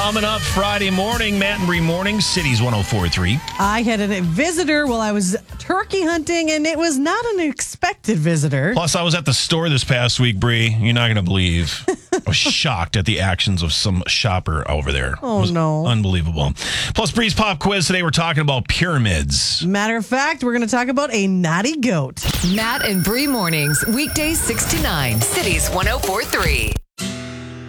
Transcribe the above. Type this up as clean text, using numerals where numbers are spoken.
Coming up Friday morning, Matt and Bree Morning, Cities 104.3. I had a visitor while I was turkey hunting, and it was not an expected visitor. Plus, I was at the store this past week, Bree. You're not going to believe. I was shocked at the actions of some shopper over there. Oh, it was no. Unbelievable. Plus, Bree's Pop Quiz today, we're talking about pyramids. Matter of fact, we're going to talk about a naughty goat. Matt and Bree Mornings, weekdays 6 to 9, Cities 104.3.